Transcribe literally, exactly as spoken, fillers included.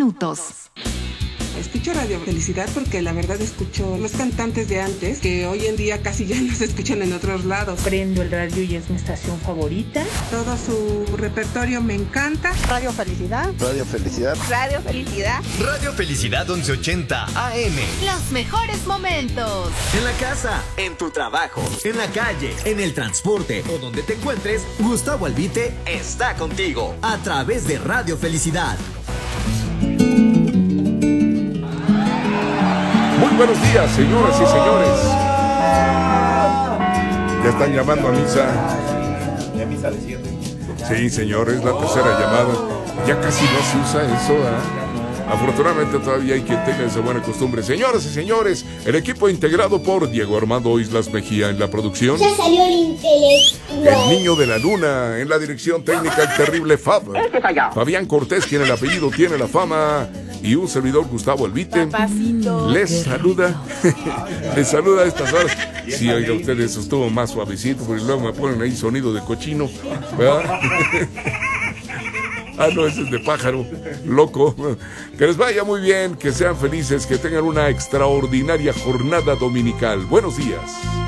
minutos. Escucho Radio Felicidad porque la verdad escucho los cantantes de antes que hoy en día casi ya no se escuchan en otros lados. Prendo el radio y es mi estación favorita. Todo su repertorio me encanta. Radio Felicidad. Radio Felicidad. Radio Felicidad. Radio Felicidad once ochenta A M. Los mejores momentos. En la casa, en tu trabajo, en la calle, en el transporte o donde te encuentres, Gustavo Albite está contigo a través de Radio Felicidad. Muy buenos días, señoras y señores. Ya están llamando a misa. ¿Ya misa de siete? Sí, señores, la tercera llamada. Ya casi no se usa eso, ¿eh? Afortunadamente todavía hay quien tenga esa buena costumbre. Señoras y señores, el equipo integrado por Diego Armando Islas Mejía en la producción. Ya salió el intelectual. El niño de la luna en la dirección técnica, el terrible Fab. Fabián Cortés, quien el apellido tiene la fama. Y un servidor, Gustavo Albite. Papacito. Les saluda. Les saluda a estas horas. Sí, oiga, ustedes estuvo más suavecito, porque luego me ponen ahí sonido de cochino, ¿verdad? Ah, no, ese es de pájaro, loco. Que les vaya muy bien, que sean felices, que tengan una extraordinaria jornada dominical. Buenos días.